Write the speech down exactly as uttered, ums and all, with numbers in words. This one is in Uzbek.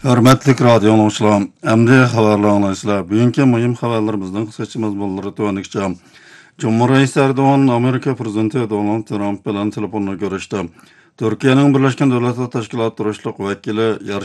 Hörmetlik radio anonschilar, endi xabarlarni bugungi muhim xabarlarimizdan qisqacha mazmunlari to'g'rilikcha. Cumhuriyet Reisi Erdoğan, Amerika Prezidenti Donald Trump bilan telefonda görüştü. Türkiye'nin Birleşken Devletler Teşkilatı Turuşluq vakili